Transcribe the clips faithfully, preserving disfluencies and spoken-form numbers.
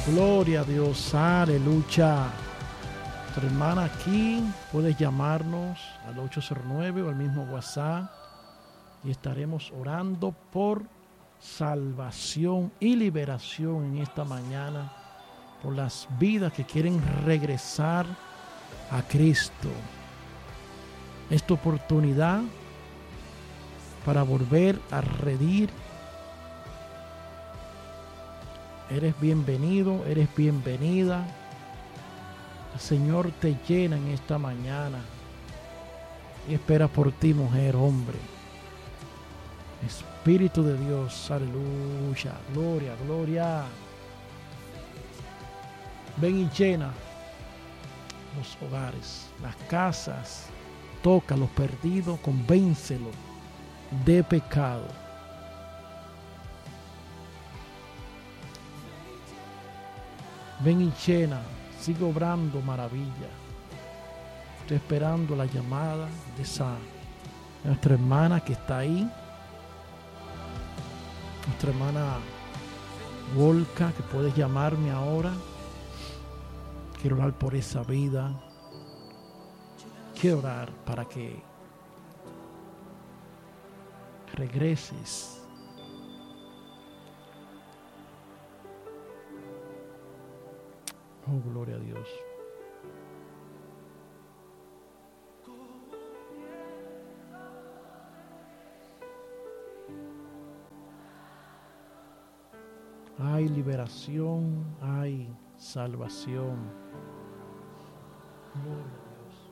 Gloria a Dios, aleluya. Nuestra hermana aquí, puedes llamarnos al ocho cero nueve o al mismo WhatsApp y estaremos orando por salvación y liberación en esta mañana, por las vidas que quieren regresar a Cristo. Esta oportunidad para volver a redir. Eres bienvenido, eres bienvenida. El Señor te llena en esta mañana y espera por ti, mujer, hombre. Espíritu de Dios, aleluya, gloria, gloria. Ven y llena los hogares, las casas. Toca a los perdidos, convéncelos de pecado. Ven y llena, sigue obrando maravilla. Estoy esperando la llamada de esa de nuestra hermana que está ahí. Nuestra hermana Wolka, que puedes llamarme ahora. Quiero orar por esa vida. Quiero orar para que regreses. Oh, gloria a Dios. Hay liberación, hay salvación. Gloria a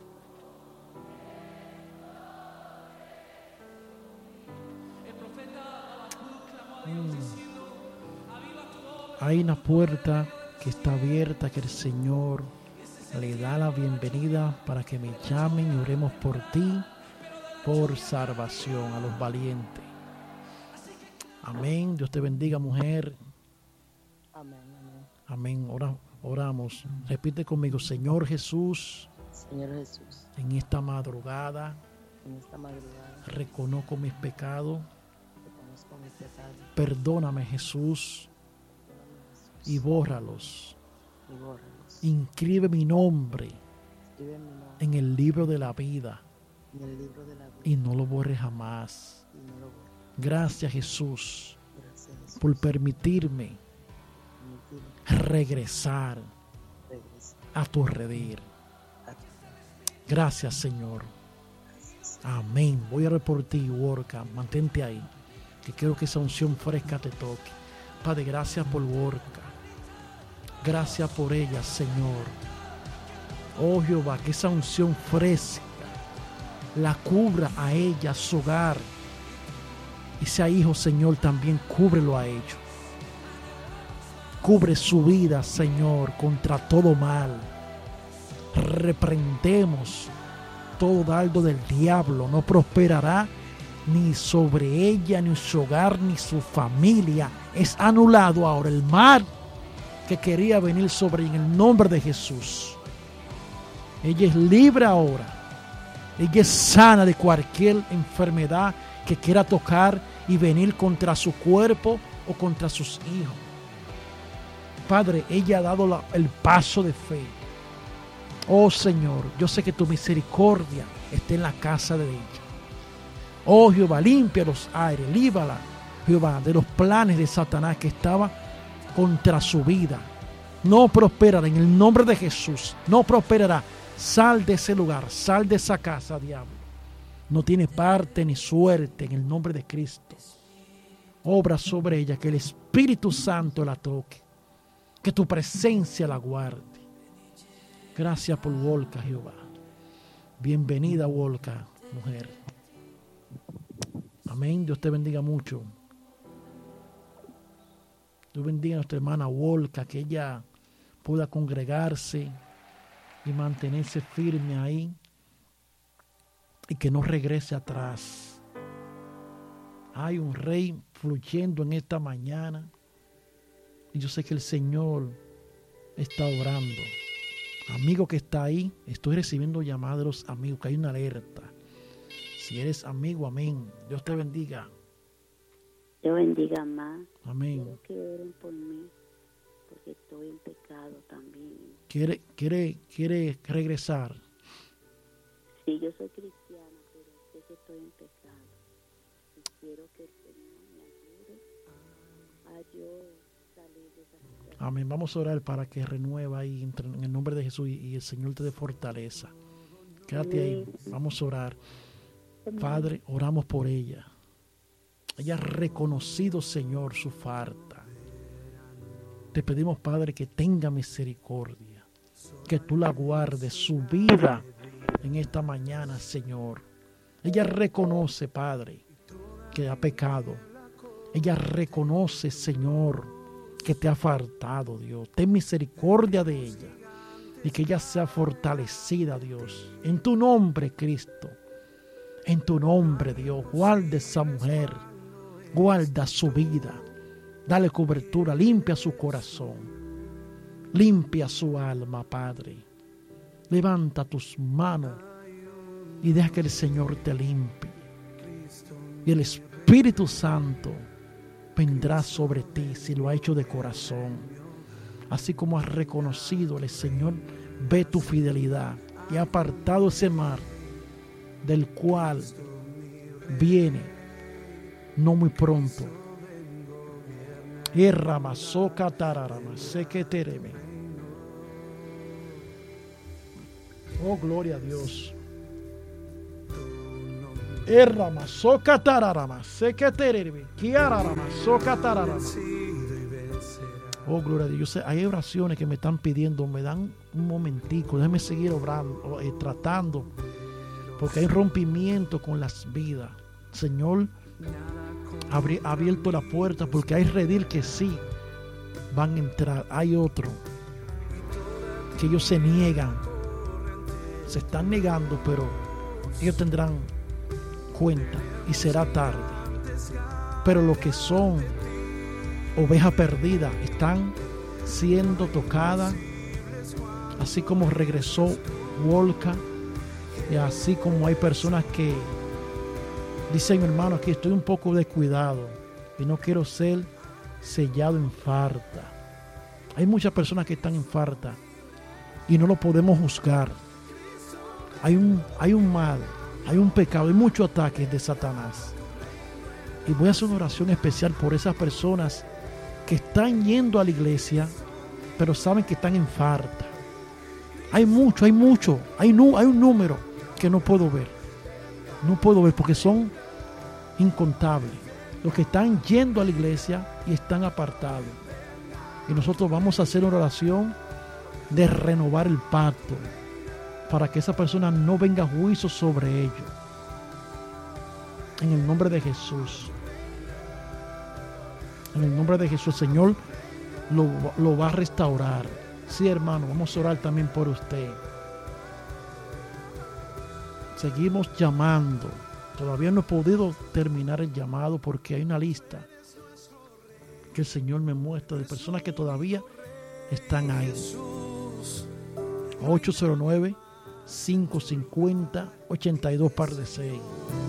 Dios. Mm. Hay una puerta que está abierta, que el Señor le da la bienvenida para que me llamen y oremos por ti, por salvación a los valientes. Amén. Dios te bendiga, mujer. Amén, amén. Amén. Ora, oramos. Repite conmigo, Señor Jesús. Señor Jesús, En esta madrugada en esta madrugada reconozco mis pecados. reconozco mis pecados. Perdóname, Jesús, Perdóname, Jesús, y bórralos. y bórralos. Inscribe mi nombre Escribe mi nombre en el libro de la vida en el libro de la vida y no lo borres jamás. y no lo borres. Gracias, Jesús, Gracias, Jesús, por permitirme permitirme regresar regresar a tu redil. a ti. Gracias, Señor. Gracias. Amén. Voy a orar por ti, Worka. Mantente ahí, que quiero que esa unción fresca te toque. Padre, gracias por Worka. Gracias por ella, Señor. Oh Jehová, que esa unción fresca la cubra a ella, a su hogar. Y sea hijo, Señor, también cúbrelo a ellos. Cubre su vida, Señor, contra todo mal. Reprendemos todo dardo del diablo. No prosperará ni sobre ella, ni su hogar, ni su familia. Es anulado ahora el mal que quería venir sobre ella en el nombre de Jesús. Ella es libre ahora. Ella es sana de cualquier enfermedad que quiera tocar y venir contra su cuerpo o contra sus hijos. Padre, ella ha dado la, el paso de fe. Oh Señor, yo sé que tu misericordia está en la casa de ella. Oh Jehová, limpia los aires, líbrala, Jehová, de los planes de Satanás que estaba contra su vida. No prosperará en el nombre de Jesús. No prosperará. Sal de ese lugar, sal de esa casa, diablo. No tiene parte ni suerte en el nombre de Cristo. Obra sobre ella, que el Espíritu Santo la toque. Que tu presencia la guarde. Gracias por Wolka, Jehová. Bienvenida, Wolka, mujer. Amén. Dios te bendiga mucho. Dios bendiga a nuestra hermana Wolka, que ella pueda congregarse y mantenerse firme ahí y que no regrese atrás. Hay un rey fluyendo en esta mañana y yo sé que el Señor está orando. Amigo que está ahí, estoy recibiendo llamadas de los amigos, que hay una alerta. Si eres amigo, amén. Dios te bendiga. Dios bendiga más. Amén. Quiero que oren por mí, porque estoy en ¿Quiere, quiere, quiere regresar? Sí, yo soy cristiana, pero sé que estoy en pecado. Y quiero que el Señor me ayude a yo salir de esa situación. Amén. Vamos a orar para que renueva ahí en el nombre de Jesús y, y el Señor te dé fortaleza. Quédate ahí. Vamos a orar. Padre, oramos por ella. Ella ha reconocido, Señor, su falta. Te pedimos, Padre, que tenga misericordia, que tú la guardes, su vida en esta mañana, Señor. Ella reconoce, Padre, que ha pecado. Ella reconoce, Señor, que te ha faltado, Dios. Ten misericordia de ella y que ella sea fortalecida, Dios. En tu nombre, Cristo. En tu nombre, Dios. Guarda esa mujer. Guarda su vida. Dale cobertura. Limpia su corazón. Limpia su alma, Padre. Levanta tus manos y deja que el Señor te limpie. Y el Espíritu Santo vendrá sobre ti si lo ha hecho de corazón. Así como has reconocido, el Señor ve tu fidelidad y ha apartado ese mar del cual viene no muy pronto. Oh, gloria a Dios. Oh, gloria a Dios. Yo sé, hay oraciones que me están pidiendo, me dan un momentico, déjeme seguir obrando, eh, tratando, porque hay rompimiento con las vidas. Señor, ha abierto la puerta porque hay redil que sí van a entrar. Hay otro que ellos se niegan, se están negando, pero ellos tendrán cuenta y será tarde. Pero los que son ovejas perdidas están siendo tocadas, así como regresó Wolka, y así como hay personas que dicen, hermano, aquí estoy un poco descuidado y no quiero ser sellado en falta. Hay muchas personas que están en falta y no lo podemos juzgar. Hay un, hay un mal, hay un pecado, hay muchos ataques de Satanás. Y voy a hacer una oración especial por esas personas que están yendo a la iglesia, pero saben que están en falta. Hay mucho, hay mucho, hay, nu, hay un número que no puedo ver. No puedo ver porque son incontables. Los que están yendo a la iglesia y están apartados. Y nosotros vamos a hacer una oración de renovar el pacto para que esa persona no venga juicio sobre ellos. En el nombre de Jesús. En el nombre de Jesús, Señor lo, lo va a restaurar. Sí, hermano, vamos a orar también por usted. Seguimos llamando. Todavía no he podido terminar el llamado porque hay una lista que el Señor me muestra de personas que todavía están ahí. ocho cero nueve, cinco cinco cero, ocho dos par de seis.